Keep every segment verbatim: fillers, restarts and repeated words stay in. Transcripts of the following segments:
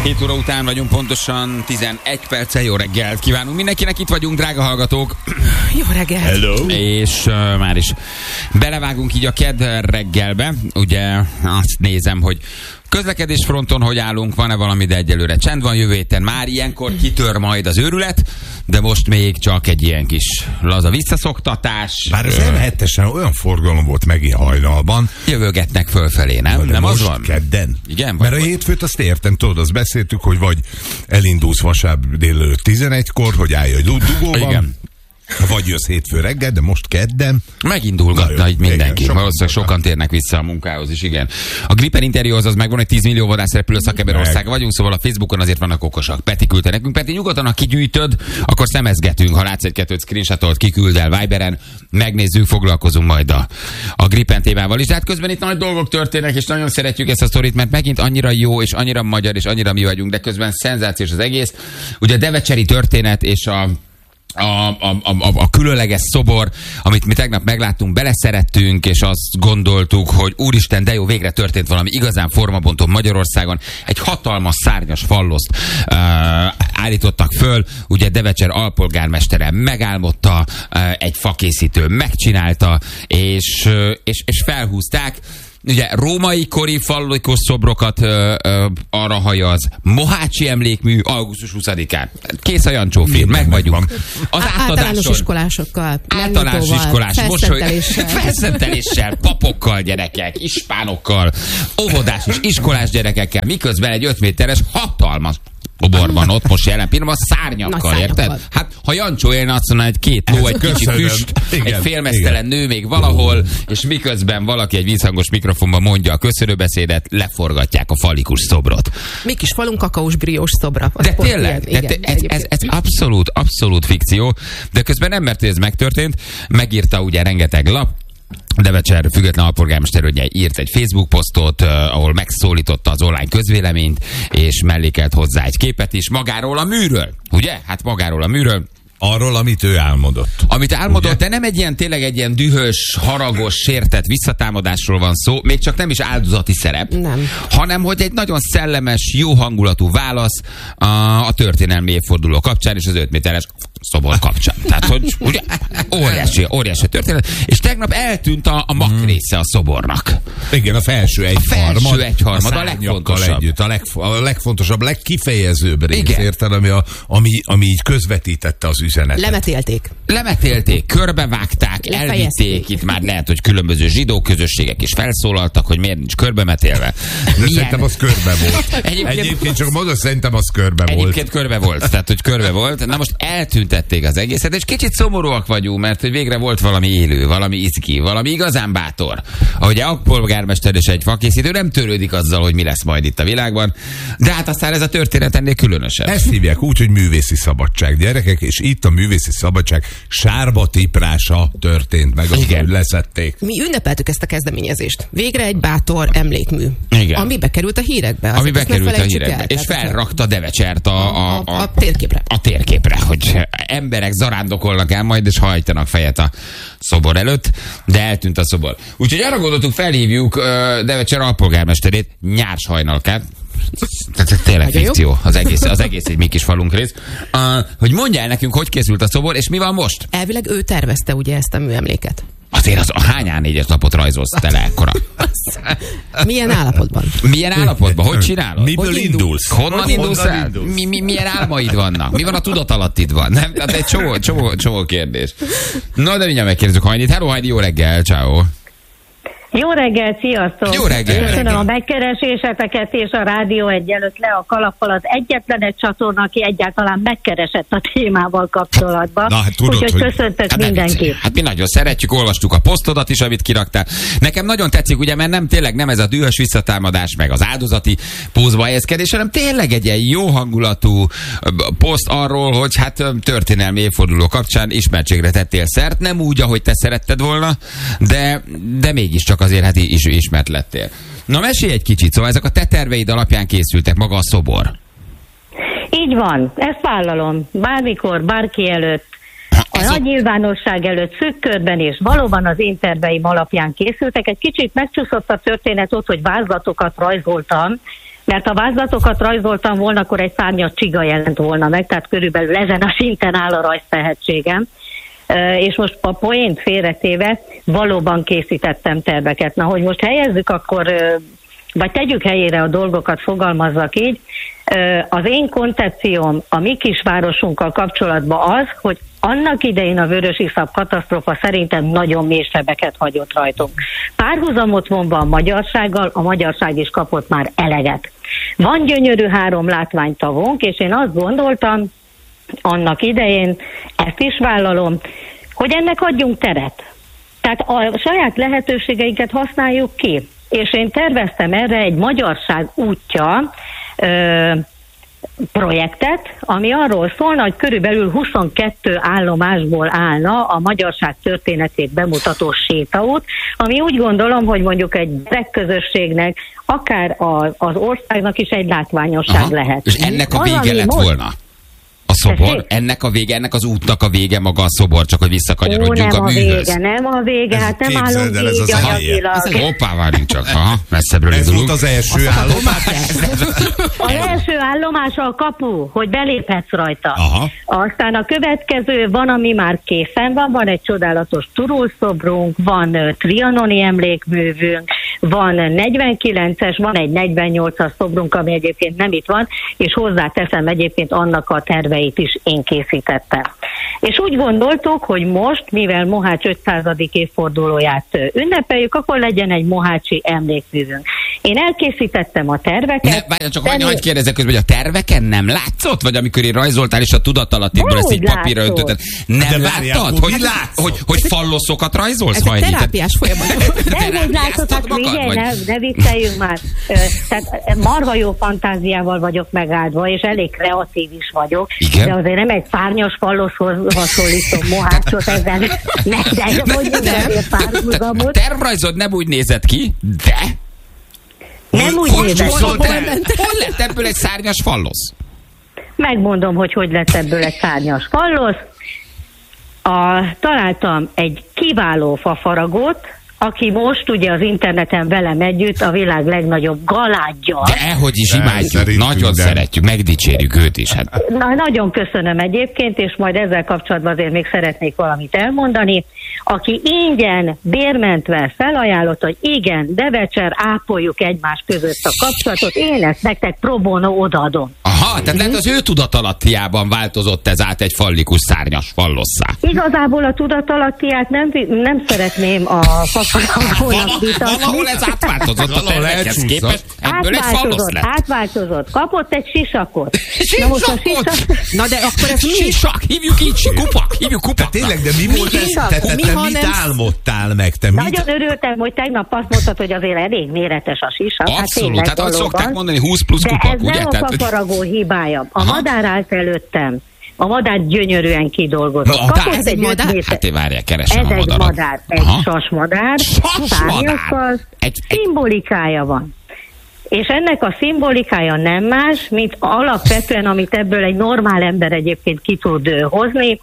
hét óra után vagyunk, pontosan tizenegy perccel. Jó reggelt kívánunk mindenkinek, itt vagyunk, drága hallgatók. Jó reggelt. Hello. És uh, már is belevágunk így a kedd reggelbe. Ugye azt nézem, hogy közlekedés fronton hogy állunk, van-e valami, de egyelőre csend van, jövő héten már ilyenkor kitör majd az őrület, de most még csak egy ilyen kis laza visszaszoktatás. Bár az em hetesen olyan forgalom volt megint hajnalban. Jövőgetnek fölfelé, nem? De nem most az van? kedden. Igen? Mert a hétfőt azt értem, tudod, azt beszéltük, hogy vagy elindulsz vasárnap délelőtt tizenegykor, hogy állj a dugóban. Igen. Vagy jössz hétfő reggel, de most kedden. Megindulgatna így mindenki. Igen, valószínűleg sokan térnek vissza a munkához is, igen. A Gripen interjúhoz az megvan, hogy tíz millió vadászrepülő szakember ország vagyunk, szóval a Facebookon azért vannak okosak. Peti küldte nekünk. Peti, nyugodtan, ha kigyűjtöd, akkor szemezgetünk. Ha látsz egy-kettőt screenshotolt, kiküld el Viberen, megnézzük, foglalkozunk majd a, a Gripen témával is. De hát közben itt nagy dolgok történnek, és nagyon szeretjük ezt a sztorit, mert megint annyira jó, és annyira magyar, és annyira mi vagyunk, de közben szenzációs az egész. Ugye a devecseri történet és a A, a, a, a különleges szobor, amit mi tegnap megláttunk, beleszerettünk, és azt gondoltuk, hogy úristen, de jó, végre történt valami igazán formabontó Magyarországon. Egy hatalmas szárnyas falloszt uh, állítottak föl, ugye Devecser alpolgármestere megálmodta, uh, egy fakészítő megcsinálta, és, uh, és, és felhúzták. Ugye római kori fallikus szobrokat ö, ö, arra hajaz, Mohácsi emlékmű augusztus huszadikán. Kész a Jancsó film, meg vagyunk. Az általános iskolásokkal, általános iskolás, felszenteléssel. felszenteléssel, papokkal gyerekek, ispánokkal, óvodás és iskolás gyerekekkel, miközben egy öt méteres hatalmas szoborban ott most jelen pillanatban szárnyakkal, érted? Hát, ha Jancsó élne, azt mondja, egy két ló, egy kicsi füst, igen, egy félmeztelen nő még valahol, és miközben valaki egy vízhangos mikrofonban mondja a köszönőbeszédet, leforgatják a fallikus szobrot. Mi kis falunk kakaós briós szobra. De tényleg, ilyen, igen, ez, ez, ez abszolút, abszolút fikció, de közben nem, mert ez megtörtént, megírta ugye rengeteg lap, Devecser független alpolgármester írt egy Facebook posztot, uh, ahol megszólította az online közvéleményt, és mellékelt hozzá egy képet is magáról a műről. Ugye? Hát magáról a műről. Arról, amit ő álmodott. Amit álmodott, ugye? De nem egy ilyen, tényleg egy ilyen dühös, haragos, sértett visszatámadásról van szó, még csak nem is áldozati szerep, nem. Hanem, hogy egy nagyon szellemes, jó hangulatú válasz a, a történelmi évforduló kapcsán, és az öt méteres szobor kapcsán. Tehát, hogy ugye, óriási, óriási történet. És tegnap eltűnt a, a mak része a szobornak. Igen, a felső egyharmad. A felső egyharmad, a, a legfontosabb. Együtt, a, legf- a legfontosabb, legkifejezőbb rész, érted, ami, a, ami, ami így közvetítette az üzenetet. Lemetélték. Lemetélték, körbevágták, elvitték. Itt már lehet, hogy különböző zsidó közösségek is felszólaltak, hogy miért nincs körbemetélve. Milyen... Szerintem az körbe volt. Egyébként, Egyébként csak mondom, szerintem az körbe volt. Egyébként körbe volt, tehát hogy körbe volt. Na most eltüntették az egészet, és kicsit szomorúak vagyunk, mert hogy végre volt valami élő, valami izgi, valami igazán bátor. Ahogy a polgármester és egy fakészítő nem törődik azzal, hogy mi lesz majd itt a világban, de hát aztán ez a történet ennél különösebb. Ezt hívják úgy, hogy művészi szabadság, gyerekek, és itt a művészi szabadság sárba tiprása történt meg, ahogy leszették. Mi ünnepeltük ezt a kezdeményezést. Végre egy bátor emlékmű. Igen. Ami bekerült a hírekbe. Ami bekerült a hírekbe. És felrakta Devecsert a, a, a, a térképre. A térképre, hogy emberek zarándokolnak el majd, és hajtanak fejet a szobor előtt, de eltűnt a szobor. Úgyhogy arra gondoltuk, felhívjuk uh, Devecser alpolgármesterét, Nyárs Hajnalkát, tehát tényleg fikció, az egész, az egész egy mi kis falunk rész, uh, hogy mondja el nekünk, hogy készült a szobor, és mi van most? Elvileg ő tervezte ugye ezt a műemléket. Azért az a hány á négyes lapot rajzolsz tele ekkora? Milyen állapotban? Milyen állapotban? Hogy csinálod? Miből hogy indulsz? Honnan hogy indulsz el? Mi, mi, milyen álmaid vannak? Mi van a tudatalattidban? Nem? Hát egy csomó, csomó, csomó kérdés. Na, de mindjárt megkérdezzük Hajnit. Hello, Hajni, jó reggel, ciao. Jó reggel, sziasztok! Jó reggel! Köszönöm a megkereséseteket, és a Rádió egy előtt le a kalappal az egyetlen egy csatorna, aki egyáltalán megkeresett a témával kapcsolatban. Na, hát tudod, úgyhogy hogy... köszöntök hát mindenkit. Hát mi nagyon szeretjük, olvastuk a posztodat is, amit kiraktál. Nekem nagyon tetszik, ugye, mert nem tényleg nem ez a dühös visszatámadás, meg az áldozati pózba helyezkedés, hanem tényleg egy ilyen jó hangulatú poszt arról, hogy hát történelmi évforduló kapcsán ismertségre tettél szert, nem úgy, ahogy te szeretted volna, de, de mégiscsak azért hát is, ismert lettél. Na, mesélj egy kicsit, szóval ezek a te terveid alapján készültek, maga a szobor. Így van, ezt vállalom. Bármikor, bárki előtt, a nagy nyilvánosság előtt szűk körben, és valóban az én terveim alapján készültek. Egy kicsit megcsúszott a történet ott, hogy vázlatokat rajzoltam, Mert ha vázlatokat rajzoltam volna, akkor egy szárnyas csiga jelent volna meg, tehát körülbelül ezen a szinten áll a rajztehetségem. És most a poént félretéve valóban készítettem terveket. Na, hogy most helyezzük, akkor, vagy tegyük helyére a dolgokat, fogalmazzak így, az én koncepcióm a mi kisvárosunkkal kapcsolatban az, hogy annak idején a vörösiszap katasztrófa szerintem nagyon mély sebeket hagyott rajtunk. Párhuzamot vonva a magyarsággal, a magyarság is kapott már eleget. Van gyönyörű három látványtavunk, és én azt gondoltam, annak idején, ezt is vállalom, hogy ennek adjunk teret. Tehát a saját lehetőségeinket használjuk ki. És én terveztem erre egy Magyarság útja ö, projektet, ami arról szólna, hogy körülbelül huszonkettő állomásból állna a magyarság történetét bemutató sétaút, ami úgy gondolom, hogy mondjuk egy gyerekközösségnek, akár a, az országnak is egy látványosság Aha. lehet. És ennek a vége lett most... volna? A szobor? Ennek a vége, ennek az útnak a vége maga a szobor, csak hogy visszakanyarodjunk a műhöz. Nem a vége, nem a vége, hát nem állunk így anyagilag. Hoppá, várjunk csak, aha, messzebbről indulunk. Ez volt az első állomás? Az első állomás a kapu, hogy beléphetsz rajta. Aha. Aztán a következő van, ami már készen van, van egy csodálatos turulszobrunk, van trianoni emlékművünk, van negyvenkilences, van egy negyvennyolcas szobrunk, ami egyébként nem itt van, és hozzáteszem egyébként annak a terveit is én készítettem. És úgy gondoltuk, hogy most, mivel Mohács ötszázadik évfordulóját ünnepeljük, akkor legyen egy mohácsi emlékművünk. Én elkészítettem a terveket. Ne, várj, csak annyi, hogy kérdezek közben, hogy a terveken nem látszott? Vagy amikor én rajzoltál, és a tudatalattiból ezt így papírra öntötted, nem láttad? Hogy, hogy, hogy falloszokat rajzolsz? Ez egy terápiás folyamat. Nem, hogy látod, hát figyelj, ne, ne vicceljünk már. Tehát marha jó fantáziával vagyok megáldva, és elég kreatív is vagyok. Igen? De azért nem egy szárnyas falloszhoz hasonlítom Mohácsot ezzel. Ne, de hogy azért párhuzamot. Tervrajzod nem úgy nézett ki, de... Nem úgy nézett ki. Hol lett ebből egy szárnyas fallosz? Megmondom, hogy hogy lett ebből egy szárnyas fallosz. A, találtam egy kiváló fafaragót, aki most ugye az interneten velem együtt a világ legnagyobb galádja. De hogy is imádjuk, nagyon de. szeretjük, megdicsérjük őt is. Hát. Na, nagyon köszönöm egyébként, és majd ezzel kapcsolatban azért még szeretnék valamit elmondani. Aki ingyen, bérmentve felajánlott, hogy igen, Devecser, ápoljuk egymás között a kapcsolatot, én ezt nektek pro bono odaadom. Aha, tehát lehet az ő tudatalattiában változott ez át egy fallikus szárnyas fallosszá. Igazából a tudatalattiát nem, nem szeretném a fafaragónak vitatni. Valahol ez átváltozott a tervekhez képest, ebből egy fallosz lett. Átváltozott, kapott egy sisakot. Sisakot? Na, sisak... Na de akkor ez mi? Sisak, hívjuk így, kupak, hívjuk kupaknak. Tényleg, de mi volt ez? Te, te, te mit álmodtál meg? Te Nagyon mit? örültem, hogy tegnap azt mondtad, hogy azért elég méretes a sisak. Abszolút, hát, hát ahogy szokták mondani, húsz plusz kupak, ugye? De ez nem a fafaragó hibája. A Aha. madár állt előttem. A madár gyönyörűen kidolgozott. Madár? Ez egy madár? Hát én várjál, keresem ez a madarat. Ez egy madár, egy Aha. sasmadár, szárnyakkal, egy, egy... szimbolikája van. És ennek a szimbolikája nem más, mint alapvetően, amit ebből egy normál ember egyébként ki tud hozni,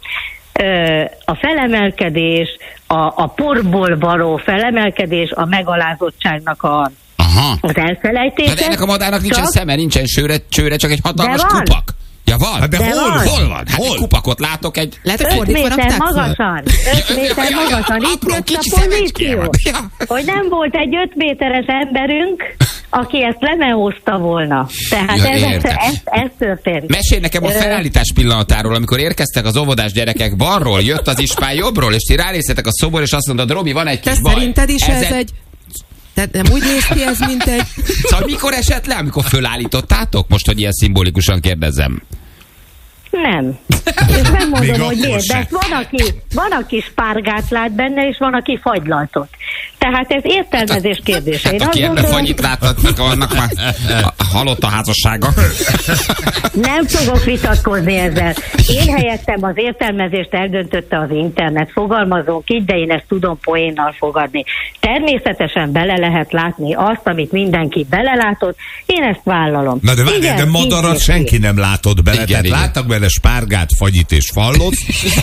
a felemelkedés, a, a porból való felemelkedés, a megalázottságnak a, az elfelejtése. De ennek a madárnak nincsen csak... szeme, nincsen csőre, csőre, csak egy hatalmas kupak. Ja, van? Hát de, de hol, van? hol van? Hát hol? Egy kupakot látok, egy... öt méter magasan. öt méter ja, magasan. Ja, Itt jött a pozíció. Ja. Hogy nem volt egy öt méteres emberünk, aki ezt lemeózta volna. Tehát ja, ez, ez, ez, ez történt. Mesélj nekem a felállítás pillanatáról, amikor érkeztek az óvodás gyerekek balról, jött az ispán jobbról, és ti rálészetek a szobor, és azt mondod, Robi, van egy kis Te baj. Szerinted is ez, ez egy... Tehát nem úgy néz ki ez, mint egy... Szóval mikor esett le, amikor fölállítottátok? Most, hogy ilyen szimbolikusan kérdezzem. Nem. És nem mondom, hogy miért, de van aki, van, aki spárgát lát benne, és van, aki fagylaltot. Tehát ez értelmezés kérdése. Hát, aki ebben fagyit látnak, annak már halott a házassága. Nem fogok vitatkozni ezzel. Én helyettem az értelmezést eldöntötte az internet. Fogalmazunk így, de én ezt tudom poénnal fogadni. Természetesen bele lehet látni azt, amit mindenki belelátott. Én ezt vállalom. Na de, igen, de madarat senki nem látott bele. Igen, tehát igen. Láttak bele spárgát, fagyit és fallot.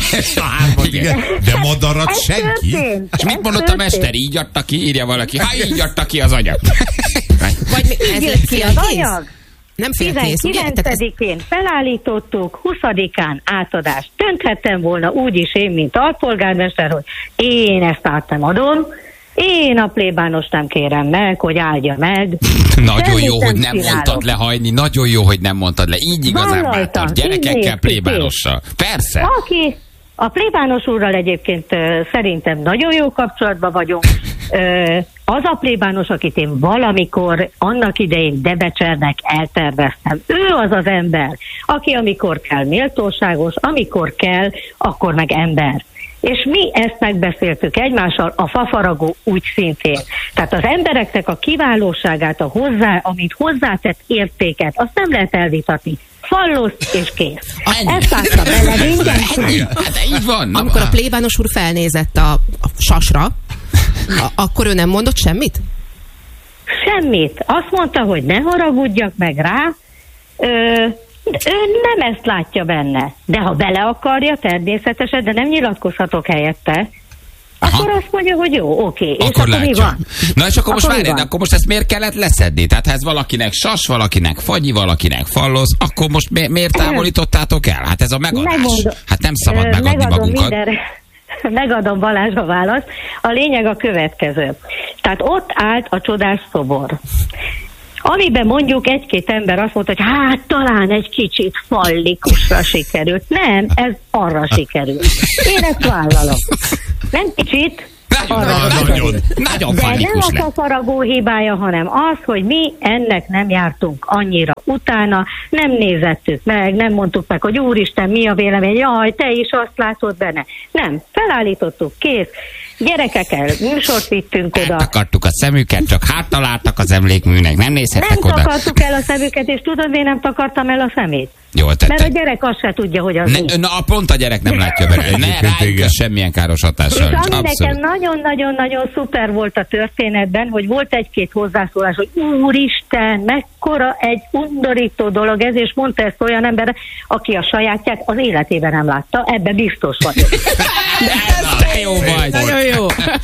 De madarat ez senki. Történt, és mit mondott a mester? Így adta ki, írja valaki. Ha így adta ki az anyag. Vagy ez lett ki az anyag? nem félkész, ugye? tizenkilencedikén felállítottuk, huszadikán átadás. Dönthettem volna úgy is én, mint alpolgármester, hogy én ezt át nem adom, én a plébános nem kérem meg, hogy áldja meg. Nagyon jó, hogy nem csinálok. Mondtad le, Hajni, nagyon jó, hogy nem mondtad le. Így igazán bátor. Gyerekekkel, plébánossal. Persze. Aki a plébános úrral egyébként uh, szerintem nagyon jó kapcsolatban vagyunk. Uh, az a plébános, akit én valamikor annak idején Debecsernek elterveztem. Ő az az ember, aki amikor kell méltóságos, amikor kell, akkor meg ember. És mi ezt megbeszéltük egymással, a fafaragó úgy szintén. Tehát az embereknek a kiválóságát, a hozzá, amit hozzátett értéket, azt nem lehet elvitatni. Fallosz és kész. Ezt látta bele mindenki. Hát így van. Amikor a plébános úr felnézett a, a sasra, a, akkor ő nem mondott semmit? Semmit. Azt mondta, hogy ne haragudjak meg rá, ö, ő nem ezt látja benne. De ha bele akarja, természetesen, de nem nyilatkozhatok helyette, aha, akkor azt mondja, hogy jó, oké. Okay. Akkor, akkor mi van? Na és akkor, akkor most várj, akkor most ezt miért kellett leszedni? Tehát ha ez valakinek sas, valakinek fagyi, valakinek falloz, akkor most mi, miért távolítottátok el? Hát ez a megadás. Megmondom, hát nem szabad megadni megadom magunkat. Mindenre, megadom Balázs a választ. A lényeg a következő. Tehát ott állt a csodás szobor. Amiben mondjuk egy-két ember azt mondta, hogy hát talán egy kicsit fallikusra sikerült. Nem, ez arra sikerült. Én ezt vállalom. Nem kicsit, nagyon, arra nagyon, nagyon, nagyon de fallikus nem a faragó hibája, hanem az, hogy mi ennek nem jártunk annyira utána, nem nézettük meg, nem mondtuk meg, hogy úristen, mi a vélemény, jaj, te is azt látod benne. Nem, felállítottuk, kész. Gyerekekkel műsort vittünk oda. Takartuk a szemüket, csak háttaláltak az emlékműnek, nem nézhettek nem oda. Nem takartuk el a szemüket, és tudod, miért nem takartam el a szemét? Jól tetted. Mert a gyerek azt se tudja, hogy az ne, na, pont a gyerek nem látja belőle. Ne rájuk semmilyen káros hatással. És ami nekem nagyon-nagyon-nagyon szuper volt a történetben, hogy volt egy-két hozzászólás, hogy úristen, mekkora egy undorító dolog ez, és mondta ezt olyan ember, aki a sajátját az életében nem látta, ebbe biztos vagyok. De jó vagy. Nagyon jó.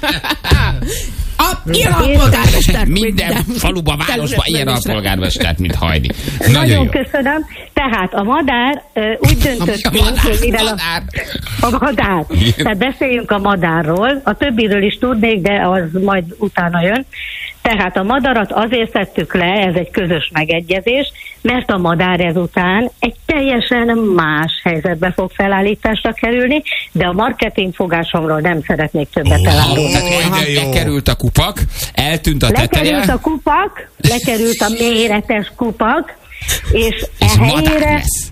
A, ilyen alpolgármester. Minden, minden faluba, városba ilyen alpolgármestert, mint Hajni. Nagyon, Nagyon jó. köszönöm. Tehát a madár úgy döntöttünk, hogy mivel a, a madár. Tehát beszéljünk a madárról. A többiről is tudnék, de az majd utána jön. Tehát a madarat azért szedtük le, ez egy közös megegyezés, mert a madár ezután egy teljesen más helyzetbe fog felállításra kerülni, de a marketing fogásomról nem szeretnék többet oh, elárulni. Lekerült a kupak, eltűnt a teteje. Lekerült a kupak, lekerült a méretes kupak, és, és e helyére... lesz.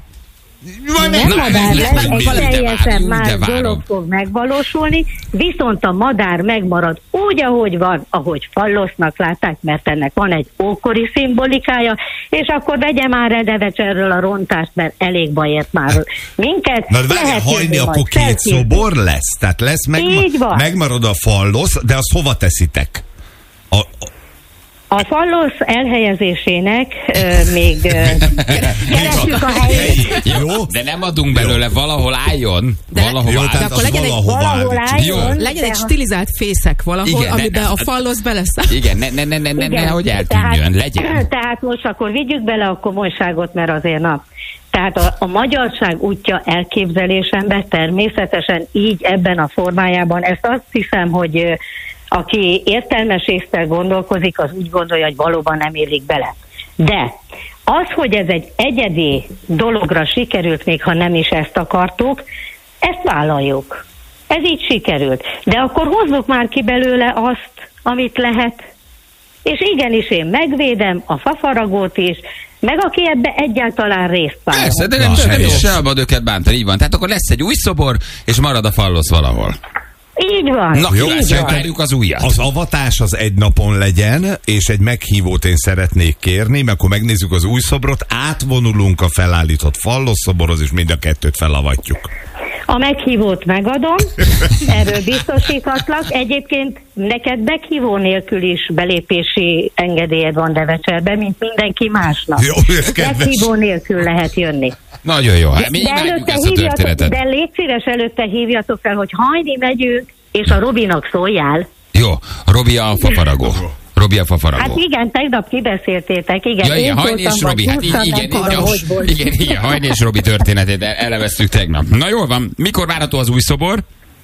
Nem na, madár lesz, egy teljesen más dolog fog megvalósulni, viszont a madár megmarad úgy, ahogy van, ahogy fallosznak látták, mert ennek van egy ókori szimbolikája, és akkor vegye már el Debecserről a rontást, mert elég bajért már minket. Na várjál, Hajni, akkor két szobor lesz? Tehát lesz, megma- megmarad a fallosz, de azt hova teszitek? A, a A fallosz elhelyezésének uh, még uh, keresjük a helyét. Jó, de nem adunk belőle, valahol álljon. De, valahol jó, álljon. Akkor legyen egy, valahol álljon, legyen egy stilizált fészek valahol, igen, amiben ne, a fallosz beleszáll. Igen, ne, ne, ne, ne, ne, ne hogy eltűnjön, tehát, legyen. Tehát most akkor vigyük bele a komolyságot, mert azért na. Tehát a, a magyarság útja elképzelésemben természetesen így ebben a formájában, ezt azt hiszem, hogy aki értelmes észre gondolkozik, az úgy gondolja, hogy valóban nem illik bele. De az, hogy ez egy egyedi dologra sikerült, még ha nem is ezt akartuk, ezt vállaljuk. Ez így sikerült. De akkor hozzuk már ki belőle azt, amit lehet. És igenis én megvédem a fafaragót is, meg aki ebbe egyáltalán részt vállal. Persze, de nem, Na, nem is szabad őket bántani, így van. Tehát akkor lesz egy új szobor, és marad a fallosz valahol. Így van. Na, jó, várjuk az újat. Az avatás az egy napon legyen, és egy meghívót én szeretnék kérni, mert akkor megnézzük az új szobrot, átvonulunk a felállított fallosz szoborhoz, és mind a kettőt felavatjuk. A meghívót megadom, erről biztosíthatlak. Egyébként neked meghívó nélkül is belépési engedélyed van Debecserben, mint mindenki másnak. Jó, meghívó nélkül lehet jönni. Nagyon jó. Hát, de, de, előtte hívjatok, de légy szíves, előtte hívjatok fel, hogy Hajni megyünk, és a Robinak szóljál. Jó, Robi a fafaragó. Robi a fafaragó. Hát igen, tegnap kibeszéltétek, igen. Ja, igen, Hajni és Robi, hát igen, igen, igen, igen, igen, Hajni és Robi történetét eleveztük tegnap. Na jól van, mikor várható az új szobor?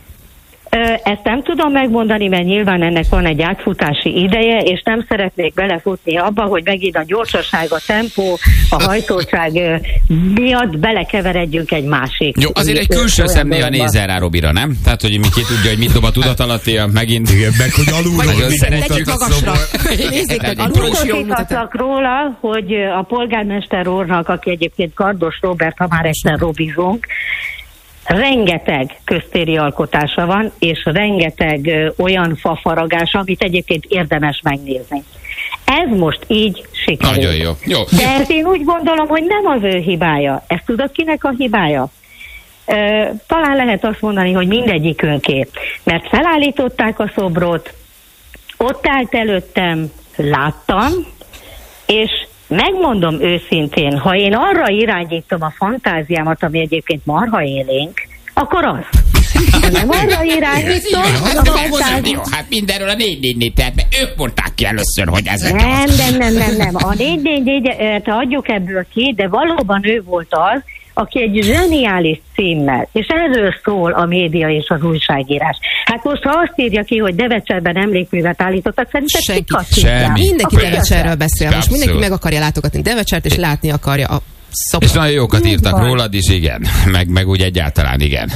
Ezt nem tudom megmondani, mert nyilván ennek van egy átfutási ideje, és nem szeretnék belefutni abba, hogy megint a gyorsaság, a tempó, a hajtóság miatt belekeveredjünk egy másik. Jó, azért egy külső szem néha nézel rá Robira, nem? Tehát, hogy ki tudja, hogy mit dob a tudatalattia, megint. Igen, meg hogy alulról nagyon szeretjük a szobor. Nézzék meg, alulról is jól mutatnak róla, hogy a polgármester úrnak, aki egyébként Kardos Róbert, ha már egyszer robizunk, rengeteg köztéri alkotása van, és rengeteg ö, olyan fafaragás, amit egyébként érdemes megnézni. Ez most így sikerült. Nagyon jó. jó. De ezt én úgy gondolom, hogy nem az ő hibája. Ezt tudod, kinek a hibája? Ö, talán lehet azt mondani, hogy mindegyikünké. Mert felállították a szobrot, ott állt előttem, láttam, és megmondom őszintén, ha én arra irányítom a fantáziámat, ami egyébként marha élénk, akkor az. Nem arra irányítom a fantáziámat. Hát mindenről a négy négy négy, tehát ők mondták ki először, hogy ez nem, nem, nem, nem, nem. A négy négy négyet adjuk ebből ki, de valóban ő volt az, aki egy zseniális címmel, és erről szól a média és az újságírás. Hát most, ha azt írja ki, hogy Devecserben emlékművet állítottak, szerintem senki. Mindenki Devecserről beszél. Most mindenki meg akarja látogatni Devecsert, és látni akarja a szobor. És nagyon jókat írtak rólad is, igen. Meg, meg úgy egyáltalán, igen.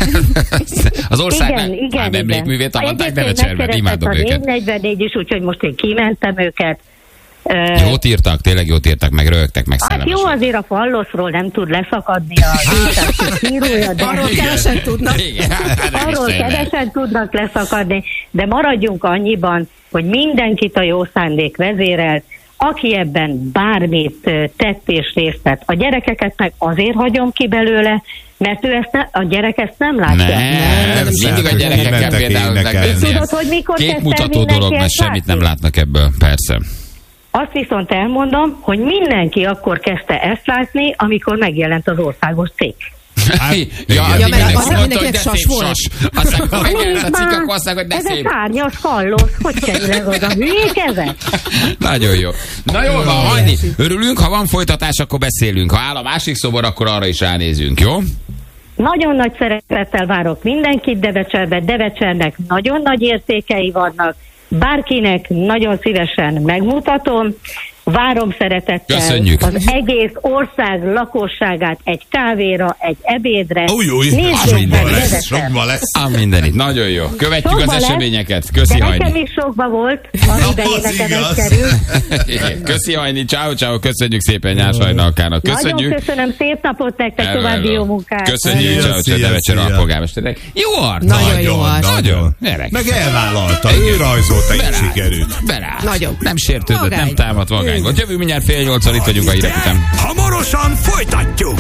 Az országnál már emlékművét avatták Devecserben, imádom őket. A négy negyvennégy is, úgyhogy most én kimentem őket. Jót írtak, tényleg jót írtak, meg rögtek, meg hát jó, azért a falloszról nem tud leszakadni a hírója, de arról kevesen tudnak. Igen, hát arról kevesen tudnak leszakadni, de maradjunk annyiban, hogy mindenkit a jó szándék vezérelt, aki ebben bármit tett és részt vett. A gyerekeket meg azért hagyom ki belőle, mert ő ezt ne, a gyerek ezt nem látja. Nem, nem mindig a gyerekekkel például. Tudod, hogy mikor két mutató dolog, mert semmit nem látnak ebből, persze. Azt viszont elmondom, hogy mindenki akkor kezdte ezt látni, amikor megjelent az országos cikk. Hát, ja, ja, mert az mindenkinek sas volt. Aztán, ha megjelent a cikk, akkor azt mondják, hogy de szép. Ez a szárnyas fallosz, hogy kerülnek oda? Hülyék ezek? Nagyon jó. Na jól van, Hajni, örülünk, ha van folytatás, akkor beszélünk. Ha áll a másik szobor, akkor arra is ránézünk, jó? Nagyon nagy szeretettel várok mindenkit Devecserbe. Devecsernek nagyon nagy értékei vannak. Bárkinek nagyon szívesen megmutatom, várom szeretettel Köszönjük. Az egész ország lakosságát egy kávéra, egy ebédre. Új, új, sokban lesz, sokban lesz. Á, mindenit, nagyon jó. Követjük sokba az lesz, eseményeket. Köszi, de Hajni. nekem is sokba volt, amiben nekem került. Köszi, Hajni, ciao, ciao, köszönjük szépen Nyás Hajnalkának. Köszönjük. Nagyon köszönöm, szép napot nektek, további jó munkát. Köszönjük, ciao, ciao, Devecser alpolgármesternek. Jó arc. Nagyon jó arc. Nagyon. Meg elvállalta, ő rajzolta, így sikerült. Berá. Nagyon. Nem sértődött, nem támadt magángot. Jövő mindjárt fél nyolccal, itt vagyunk a hírek után. Hamarosan folytatjuk!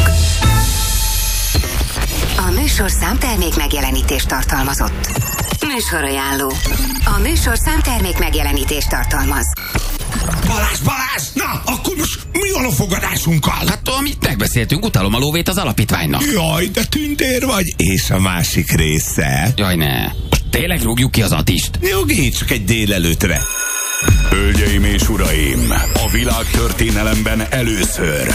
A műsor számtermék megjelenítést tartalmazott. Műsorajánló. A műsor számtermék megjelenítést tartalmaz. Balázs, Balázs! Na, akkor most mi van a fogadásunkkal? Hát amit megbeszéltünk, utalom a lóvét az alapítványnak. Jaj, de tündér vagy. És a másik része? Jaj, ne. Tényleg rúgjuk ki az Attist? Nyugi, csak egy délelőtre. Hölgyeim és uraim, a világtörténelemben először